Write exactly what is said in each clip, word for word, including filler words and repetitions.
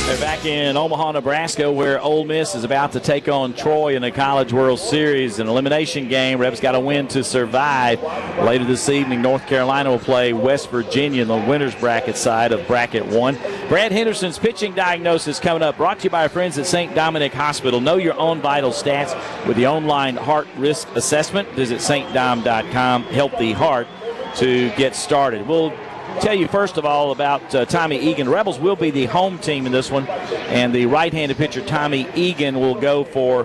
They're back in Omaha, Nebraska, where Ole Miss is about to take on Troy in the College World Series, an elimination game. Rebs got to win to survive. Later this evening, North Carolina will play West Virginia in the winner's bracket side of bracket one. Brad Henderson's pitching diagnosis coming up, brought to you by our friends at Saint Dominic Hospital. Know your own vital stats with the online heart risk assessment. Visit saint dom dot com, Healthy Heart, to get started. We'll tell you first of all about uh, Tommy Egan. Rebels will be the home team in this one, and the right-handed pitcher Tommy Egan will go for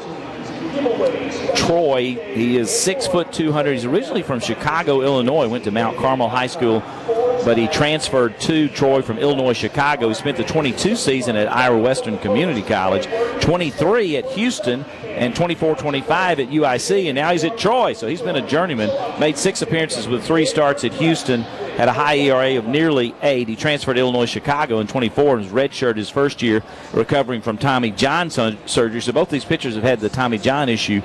Troy. He is six foot two hundred. He's originally from Chicago, Illinois. Went to Mount Carmel High School, but he transferred to Troy from Illinois, Chicago. He spent the twenty-two season at Iowa Western Community College, twenty-three at Houston, and twenty-four twenty-five at U I C, and now he's at Troy. So he's been a journeyman. Made six appearances with three starts at Houston. Had a high E R A of nearly eight. He transferred to Illinois, Chicago in twenty-four and was redshirted his first year, recovering from Tommy John surgery. So both these pitchers have had the Tommy John issue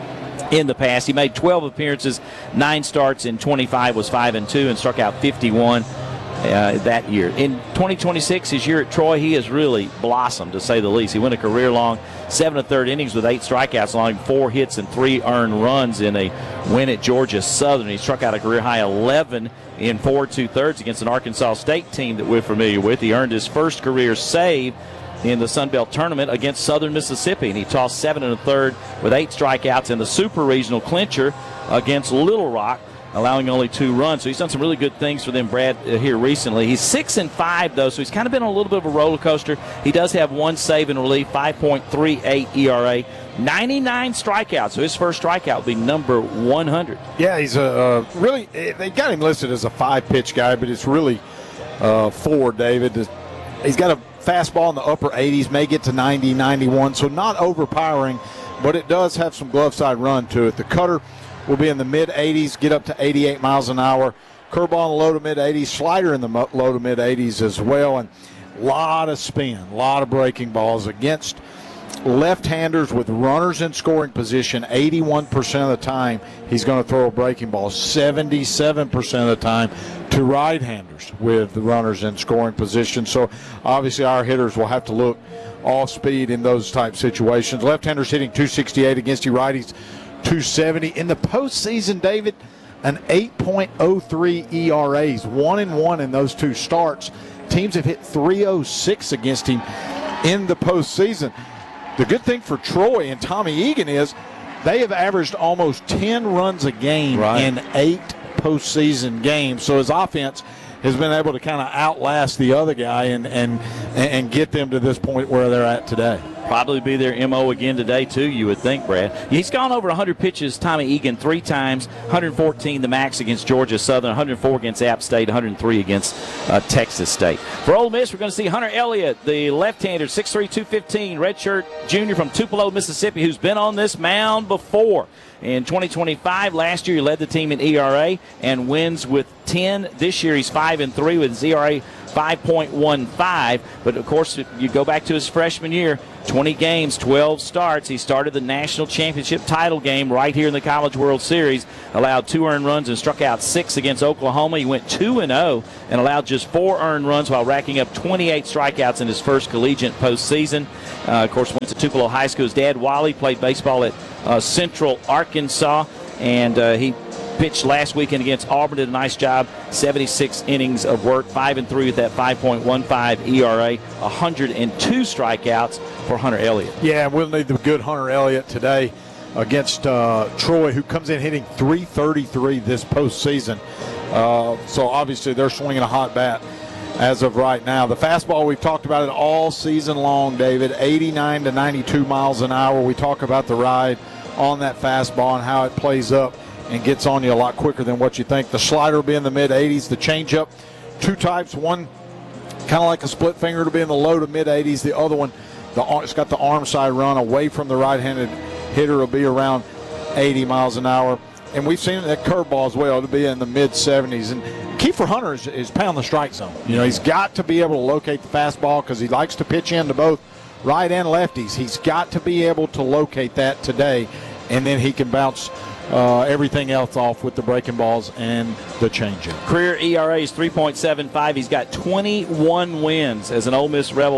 in the past. He made twelve appearances, nine starts in twenty-five, was five and two, and struck out fifty-one uh, that year. In twenty twenty-six, his year at Troy, he has really blossomed, to say the least. He went a career-long seven and a third innings with eight strikeouts, allowing four hits and three earned runs in a win at Georgia Southern. He struck out a career-high eleven in four two-thirds against an Arkansas State team that we're familiar with. He earned his first career save in the Sun Belt Tournament against Southern Mississippi, and he tossed seven and a third with eight strikeouts in the Super Regional clincher against Little Rock, allowing only two runs. So he's done some really good things for them, Brad, uh, here recently. He's six and five, though, so he's kind of been on a little bit of a roller coaster. He does have one save in relief, five point three eight E R A, ninety-nine strikeouts. So his first strikeout will be number one hundred. Yeah, he's a uh, really. They got him listed as a five-pitch guy, but it's really uh, four. David, he's got a fastball in the upper eighties, may get to ninety, ninety-one, so not overpowering, but it does have some glove side run to it. The cutter will be in the mid eighties, get up to eighty-eight miles an hour. Curveball in the low to mid eighties, slider in the low to mid eighties as well, and a lot of spin, a lot of breaking balls against left-handers with runners in scoring position. eighty-one percent of the time he's going to throw a breaking ball, seventy-seven percent of the time to right-handers with the runners in scoring position. So obviously our hitters will have to look off speed in those type situations. Left-handers hitting two sixty-eight against you righties, two seventy. In the postseason, David, an eight point oh three E R As, one and one in those two starts. Teams have hit three oh six against him in the postseason. The good thing for Troy and Tommy Egan is they have averaged almost ten runs a game right. in eight postseason games. So his offense has been able to kind of outlast the other guy and, and, and get them to this point where they're at today. Probably be their M O again today, too, you would think, Brad. He's gone over one hundred pitches, Tommy Egan, three times, one hundred fourteen the max against Georgia Southern, one hundred four against App State, one hundred three against uh, Texas State. For Ole Miss, we're going to see Hunter Elliott, the left-hander, six three, two fifteen, redshirt junior from Tupelo, Mississippi, who's been on this mound before. In twenty twenty-five, last year he led the team in E R A and wins with ten. This year he's five and three with his E R A five point one five. But, of course, if you go back to his freshman year, twenty games, twelve starts. He started the national championship title game right here in the College World Series, allowed two earned runs and struck out six against Oklahoma. He went two and oh and allowed just four earned runs while racking up twenty-eight strikeouts in his first collegiate postseason. Uh, of course, went to Tupelo High School. His dad, Wally, played baseball at uh, Central Arkansas, and uh, he pitched last weekend against Auburn, did a nice job, seventy-six innings of work, five and three with that five point one five E R A, one hundred two strikeouts for Hunter Elliott. Yeah, we'll need the good Hunter Elliott today against uh, Troy, who comes in hitting three thirty-three this postseason. Uh, so obviously they're swinging a hot bat as of right now. The fastball, we've talked about it all season long, David, eighty-nine to ninety-two miles an hour. We talk about the ride on that fastball and how it plays up and gets on you a lot quicker than what you think. The slider will be in the mid eighties. The changeup, two types. One kind of like a split finger to be in the low to mid eighties. The other one, the it's got the arm side run away from the right-handed hitter, will be around eighty miles an hour. And we've seen that curveball as well to be in the mid seventies. And key for Hunter is, is pound the strike zone. You know, he's got to be able to locate the fastball because he likes to pitch into both right and lefties. He's got to be able to locate that today, and then he can bounce Uh, everything else off with the breaking balls and the changeup. Career E R A is three point seven five. He's got twenty-one wins as an Ole Miss Rebel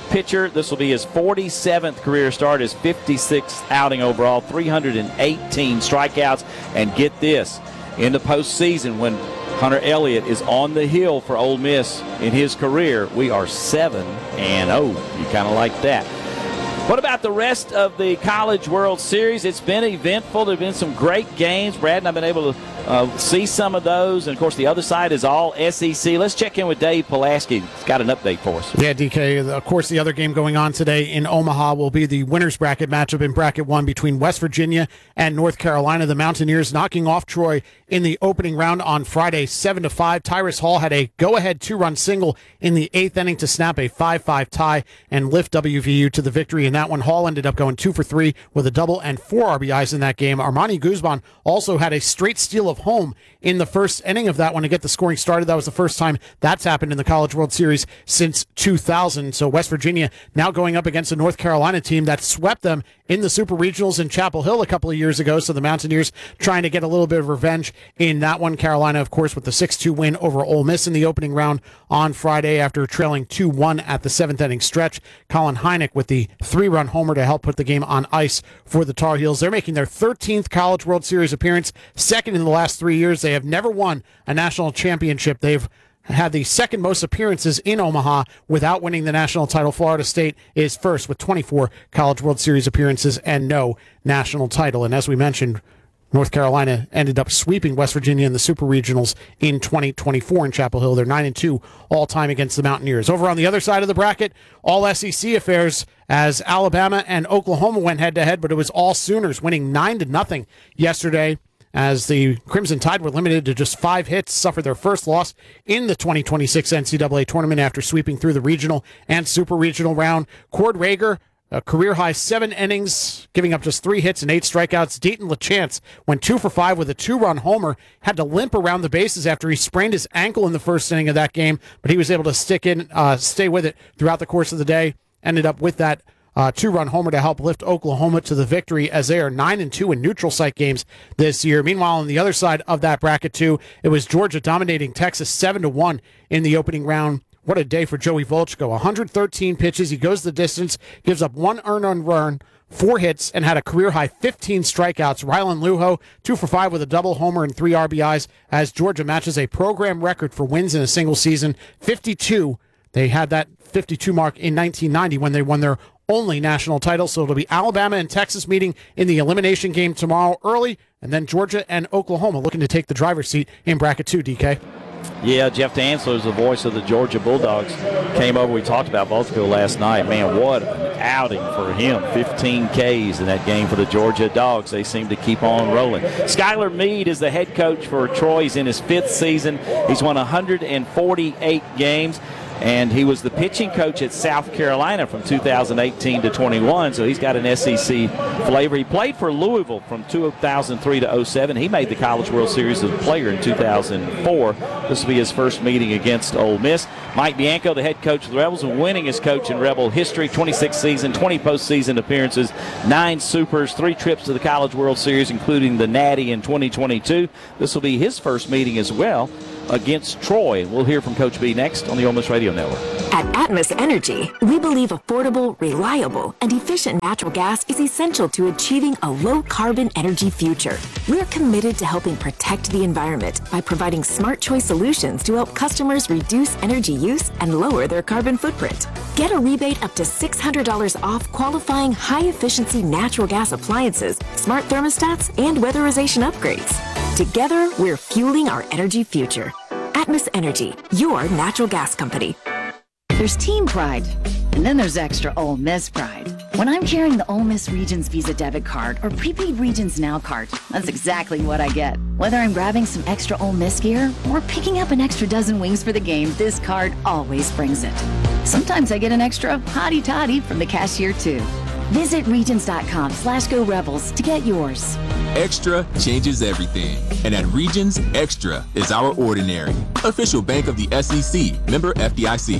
pitcher. This will be his forty-seventh career start, his fifty-sixth outing overall, three hundred eighteen strikeouts. And get this, in the postseason, when Hunter Elliott is on the hill for Ole Miss in his career, we are seven and oh. You kind of like that. What about the rest of the College World Series? It's been eventful. There have been some great games. Brad and I have been able to uh, see some of those. And, of course, the other side is all S E C. Let's check in with Dave Pulaski. He's got an update for us. Yeah, D K, of course, the other game going on today in Omaha will be the winner's bracket matchup in bracket one between West Virginia and North Carolina. The Mountaineers knocking off Troy in the opening round on Friday, seven to five. Tyrus Hall had a go-ahead two-run single in the eighth inning to snap a five five tie and lift W V U to the victory in that one. Hall ended up going two for three with a double and four R B Is in that game. Armani Guzman also had a straight steal of home in the first inning of that one to get the scoring started. That was the first time that's happened in the College World Series since two thousand. So West Virginia now going up against a North Carolina team that swept them in the Super Regionals in Chapel Hill a couple of years ago. So the Mountaineers trying to get a little bit of revenge in that one. Carolina, of course, with the six two win over Ole Miss in the opening round on Friday after trailing two one at the seventh inning stretch. Colin Hynek with the three-run homer to help put the game on ice for the Tar Heels. They're making their thirteenth College World Series appearance, second in the last three years. They have never won a national championship. They've had the second most appearances in Omaha without winning the national title. Florida State is first with twenty-four College World Series appearances and no national title. And as we mentioned, North Carolina ended up sweeping West Virginia in the Super Regionals in twenty twenty-four in Chapel Hill. They're nine and two all-time against the Mountaineers. Over on the other side of the bracket, all S E C affairs as Alabama and Oklahoma went head-to-head, but it was all Sooners winning nine to nothing yesterday as the Crimson Tide were limited to just five hits, suffered their first loss in the twenty twenty-six N C double A tournament after sweeping through the regional and Super Regional round. Cord Rager, a career-high seven innings, giving up just three hits and eight strikeouts. Dayton LaChance went two for five with a two-run homer, had to limp around the bases after he sprained his ankle in the first inning of that game, but he was able to stick in, uh, stay with it throughout the course of the day. Ended up with that uh, two-run homer to help lift Oklahoma to the victory as they are nine and two in neutral site games this year. Meanwhile, on the other side of that bracket, too, it was Georgia dominating Texas seven to one in the opening round. What a day for Joey Volchko. one hundred thirteen pitches. He goes the distance, gives up one earned run, four hits, and had a career-high fifteen strikeouts. Rylan Lujo, two for five with a double homer and three R B Is as Georgia matches a program record for wins in a single season, fifty-two. They had that fifty-two mark in nineteen ninety when they won their only national title. So it'll be Alabama and Texas meeting in the elimination game tomorrow early, and then Georgia and Oklahoma looking to take the driver's seat in bracket two, D K. Yeah, Jeff Dantzler is the voice of the Georgia Bulldogs. Came over, we talked about Volchko last night. Man, what an outing for him. fifteen Ks in that game for the Georgia Dogs. They seem to keep on rolling. Skylar Meade is the head coach for Troy. He's in his fifth season. He's won one hundred forty-eight games. And he was the pitching coach at South Carolina from two thousand eighteen to twenty-one, so he's got an S E C flavor. He played for Louisville from two thousand three to oh seven. He made the College World Series as a player in two thousand four. This will be his first meeting against Ole Miss. Mike Bianco, the head coach of the Rebels, and winning as coach in Rebel history, twenty-six season, twenty postseason appearances, nine Supers, three trips to the College World Series, including the Natty in twenty twenty-two. This will be his first meeting as well against Troy. We'll hear from Coach B next on the Ole Miss Radio Network. At Atmos Energy, we believe affordable, reliable, and efficient natural gas is essential to achieving a low-carbon energy future. We're committed to helping protect the environment by providing smart choice solutions to help customers reduce energy use and lower their carbon footprint. Get a rebate up to six hundred dollars off qualifying high-efficiency natural gas appliances, smart thermostats, and weatherization upgrades. Together, we're fueling our energy future. Atmos Energy, your natural gas company. There's team pride, and then there's extra Ole Miss pride. When I'm carrying the Ole Miss Regions Visa debit card or prepaid Regions Now card, that's exactly what I get. Whether I'm grabbing some extra Ole Miss gear or picking up an extra dozen wings for the game, this card always brings it. Sometimes I get an extra hottie toddy from the cashier too. Visit Regions.com slash Go Rebels to get yours. Extra changes everything. And at Regions, Extra is our ordinary. Official bank of the S E C. Member F D I C.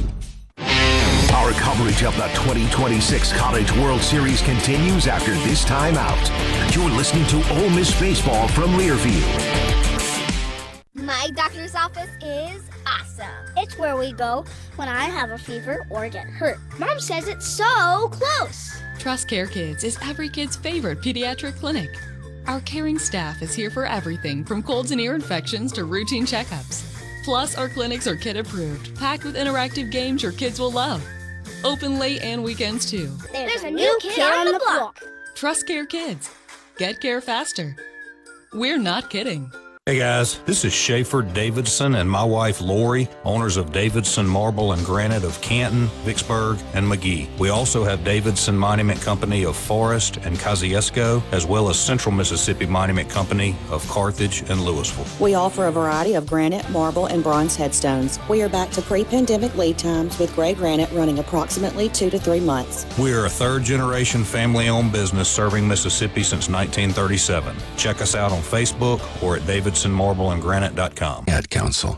Our coverage of the twenty twenty-six College World Series continues after this timeout. You're listening to Ole Miss Baseball from Learfield. My doctor's office is awesome. It's where we go when I have a fever or get hurt. Mom says it's so close. Trust Care Kids is every kid's favorite pediatric clinic. Our caring staff is here for everything from colds and ear infections to routine checkups. Plus, our clinics are kid approved, packed with interactive games your kids will love. Open late and weekends too. There's, There's a new kid, kid on the block. Trust Care Kids. Get care faster. We're not kidding. Hey guys, this is Schaefer Davidson and my wife Lori, owners of Davidson Marble and Granite of Canton, Vicksburg, and McGee. We also have Davidson Monument Company of Forest and Kosciuszko, as well as Central Mississippi Monument Company of Carthage and Louisville. We offer a variety of granite, marble, and bronze headstones. We are back to pre-pandemic lead times with gray granite running approximately two to three months. We are a third-generation family-owned business serving Mississippi since nineteen thirty-seven. Check us out on Facebook or at Davidson Marble and Granite dot com. Ad Council.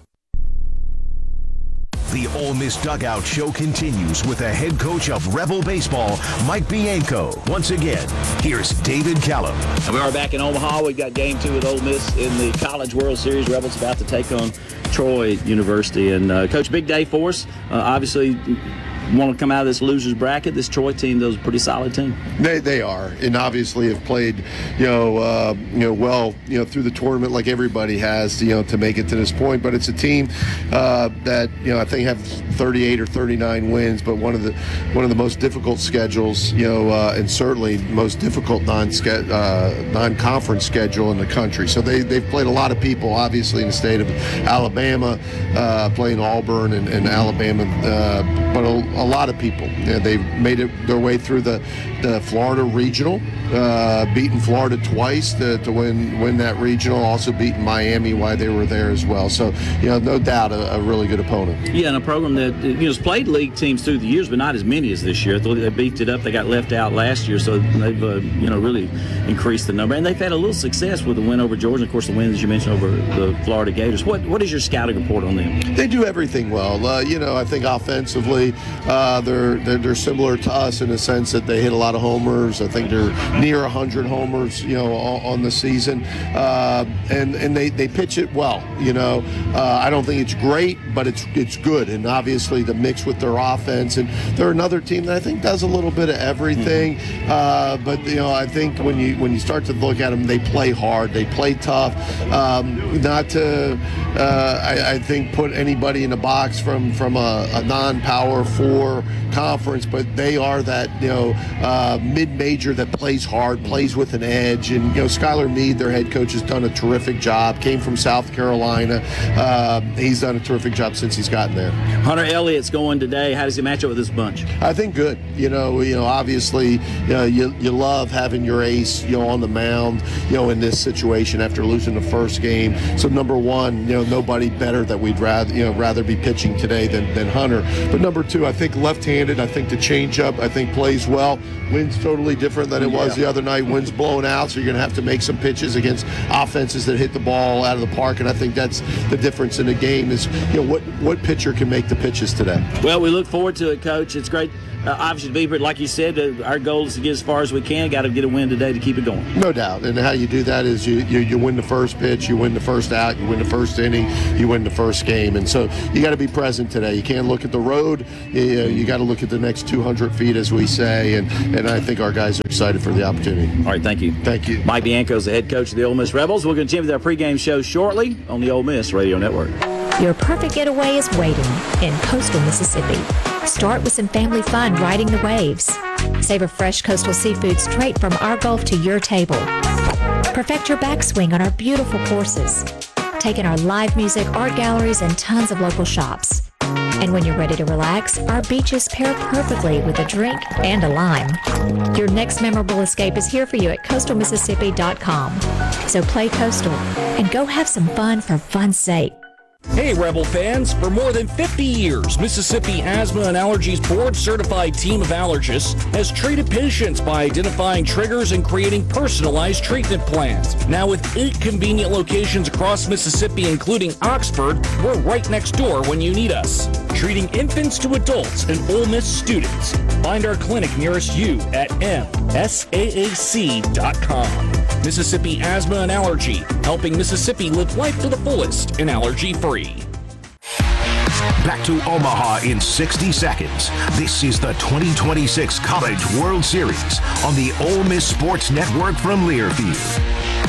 The Ole Miss Dugout Show continues with the head coach of Rebel Baseball, Mike Bianco. Once again, here's David Callum. And we are back in Omaha. We've got game two with Ole Miss in the College World Series. Rebels about to take on Troy University. And, uh, Coach, big day for us. Uh, obviously, want to come out of this losers bracket. This Troy team, those a pretty solid team. They they are, and obviously have played, you know, uh, you know, well, you know, through the tournament like everybody has, you know, to make it to this point. But it's a team uh, that, you know, I think have thirty-eight or thirty-nine wins, but one of the one of the most difficult schedules, you know, uh, and certainly most difficult non uh, non-conference schedule in the country. So they they've played a lot of people, obviously in the state of Alabama, uh, playing Auburn and, and Alabama, uh, but a, a lot of people. You know, they've made it their way through the, the Florida Regional, uh, beaten Florida twice to, to win win that regional, also beaten Miami while they were there as well. So, you know, no doubt a, a really good opponent. Yeah, and a program that, you know, has played league teams through the years, but not as many as this year. They beefed it up. They got left out last year, so they've, uh, you know, really increased the number. And they've had a little success with the win over Georgia. Of course, the win, as you mentioned, over the Florida Gators. What What is your scouting report on them? They do everything well. Uh, you know, I think offensively, uh, they're, they're they're similar to us in the sense that they hit a lot of homers. I think they're near one hundred homers, you know, on, on the season, uh, and and they, they pitch it well. You know, uh, I don't think it's great, but it's it's good, and obviously the mix with their offense. And they're another team that I think does a little bit of everything. Uh, but you know, I think when you when you start to look at them, they play hard, they play tough. Um, not to, uh, I, I think, put anybody in a box from from a, a non-power four conference, but they are that, you know, uh, mid-major that plays hard, plays with an edge. And, you know, Skylar Meade, their head coach, has done a terrific job, came from South Carolina. Uh, he's done a terrific job since he's gotten there. Hunter Elliott's going today. How does he match up with this bunch? I think good. You know, you know, obviously, you know, you, you love having your ace, you know, on the mound, you know, in this situation after losing the first game. So number one, you know, nobody better that we'd rather, you know, rather be pitching today than, than Hunter. But number two, I think left-handed, I think the changeup, I think plays well. Wind's totally different than it was yeah. the other night. Wind's blowing out, so you're going to have to make some pitches against offenses that hit the ball out of the park, and I think that's the difference in the game is, you know, what, what pitcher can make the pitches today. Well, we look forward to it, Coach. It's great, uh, obviously, to be here. Like you said, uh, our goal is to get as far as we can. Got to get a win today to keep it going. No doubt. And how you do that is you, you, you win the first pitch, you win the first out, you win the first inning, you win the first game. And so you got to be present today. You can't look at the road. You, you got to look at the next two hundred feet, as we say, and, and I think our guys are excited for the opportunity. All right, thank you. Thank you. Mike Bianco is the head coach of the Ole Miss Rebels. We're going to continue with our pregame show shortly on the Ole Miss Radio Network. Your perfect getaway is waiting in coastal Mississippi. Start with some family fun riding the waves. Savor fresh coastal seafood straight from our Gulf to your table. Perfect your backswing on our beautiful courses. Take in our live music, art galleries, and tons of local shops. And when you're ready to relax, our beaches pair perfectly with a drink and a lime. Your next memorable escape is here for you at coastal mississippi dot com. So play coastal and go have some fun for fun's sake. Hey Rebel fans, for more than fifty years, Mississippi Asthma and Allergies board-certified team of allergists has treated patients by identifying triggers and creating personalized treatment plans. Now with eight convenient locations across Mississippi, including Oxford, we're right next door when you need us. Treating infants to adults and Ole Miss students. Find our clinic nearest you at M S A A C dot com. Mississippi Asthma and Allergy, helping Mississippi live life to the fullest and allergy-free. Back to Omaha in sixty seconds. This is the twenty twenty-six College World Series on the Ole Miss Sports Network from Learfield.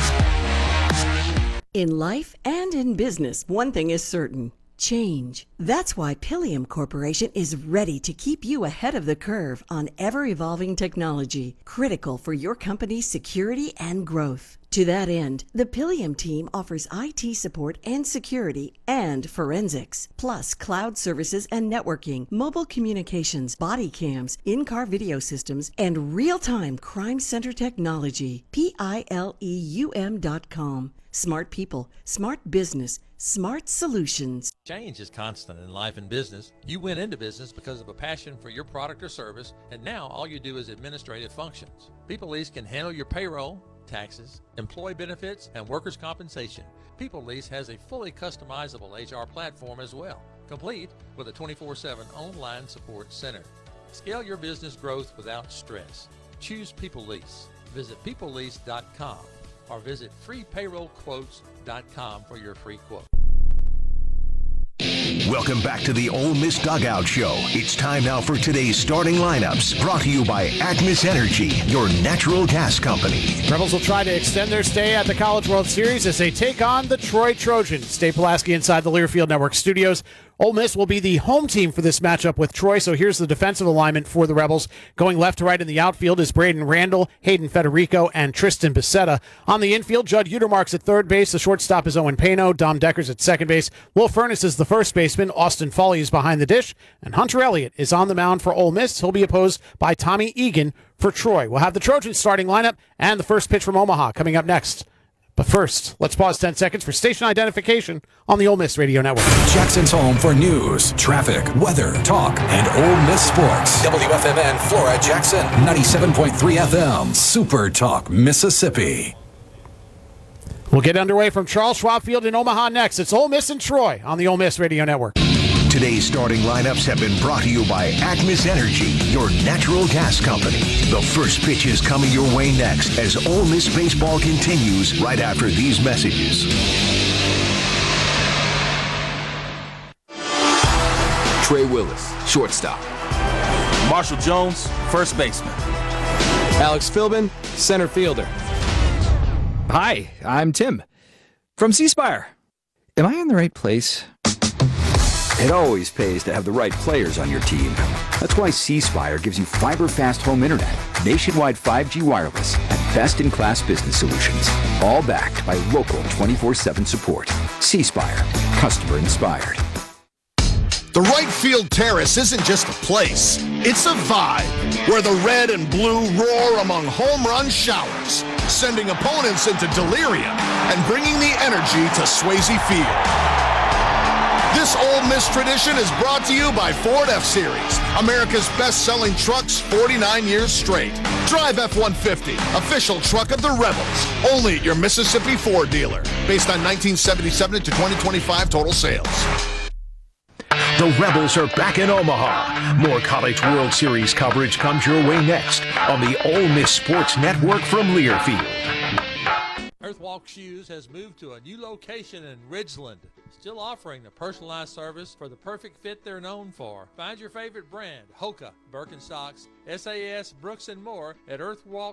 In life and in business, one thing is certain. Change. That's why Pilium Corporation is ready to keep you ahead of the curve on ever-evolving technology, critical for your company's security and growth. To that end, the Pilium team offers I T support and security and forensics, plus cloud services and networking, mobile communications, body cams, in-car video systems, and real-time crime center technology. P I L E U M dot com. Smart people, smart business, smart solutions. Change is constant in life and business. You went into business because of a passion for your product or service, and now all you do is administrative functions. People Lease can handle your payroll, taxes, employee benefits, and workers' compensation. People Lease has a fully customizable H R platform as well, complete with a twenty-four seven online support center. Scale your business growth without stress. Choose People Lease. Visit people lease dot com or visit free payroll quotes dot com for your free quote. Welcome back to the Ole Miss Dugout Show. It's time now for today's starting lineups, brought to you by Atmos Energy, your natural gas company. Rebels will try to extend their stay at the College World Series as they take on the Troy Trojans. Dave Pulaski inside the Learfield Network studios. Ole Miss will be the home team for this matchup with Troy, so here's the defensive alignment for the Rebels. Going left to right in the outfield is Braden Randall, Hayden Federico, and Tristan Becerra. On the infield, Judd Utermark's at third base. The shortstop is Owen Pano. Dom Decker's at second base. Will Furness is the first baseman. Austin Foley is behind the dish. And Hunter Elliott is on the mound for Ole Miss. He'll be opposed by Tommy Egan for Troy. We'll have the Trojans starting lineup and the first pitch from Omaha coming up next. But first, let's pause ten seconds for station identification on the Ole Miss Radio Network. Jackson's home for news, traffic, weather, talk, and Ole Miss sports. W F M N Flora Jackson, ninety-seven point three F M, Super Talk, Mississippi. We'll get underway from Charles Schwab Field in Omaha next. It's Ole Miss and Troy on the Ole Miss Radio Network. Today's starting lineups have been brought to you by Atmos Energy, your natural gas company. The first pitch is coming your way next as Ole Miss baseball continues right after these messages. Trey Willis, shortstop. Marshall Jones, first baseman. Alex Philbin, center fielder. Hi, I'm Tim from C Spire. Am I in the right place? It always pays to have the right players on your team. That's why C Spire gives you fiber-fast home internet, nationwide five G wireless, and best-in-class business solutions, all backed by local twenty-four seven support. C Spire, customer inspired. The right field terrace isn't just a place, it's a vibe where the red and blue roar among home run showers, sending opponents into delirium and bringing the energy to Swayze Field. This Ole Miss tradition is brought to you by Ford F-Series, America's best-selling trucks forty-nine years straight. Drive F one fifty, official truck of the Rebels, only at your Mississippi Ford dealer, based on nineteen seventy-seven to twenty twenty-five total sales. The Rebels are back in Omaha. More College World Series coverage comes your way next on the Ole Miss Sports Network from Learfield. Earthwalk Shoes has moved to a new location in Ridgeland, still offering the personalized service for the perfect fit they're known for. Find your favorite brand, Hoka, Birkenstocks, S A S, Brooks, and more at Earthwalk